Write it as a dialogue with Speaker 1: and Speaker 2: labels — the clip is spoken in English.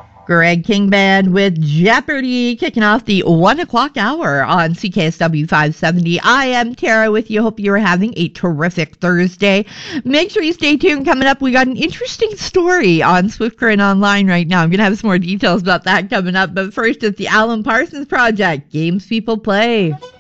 Speaker 1: Greg King Band with Jeopardy, kicking off the 1 o'clock hour on CKSW 570. I am Tara with you. Hope you're having a terrific Thursday. Make sure you stay tuned. Coming up, we got an interesting story on Swift Current Online right now. I'm going to have some more details about that coming up. But first, it's the Alan Parsons Project, Games People Play.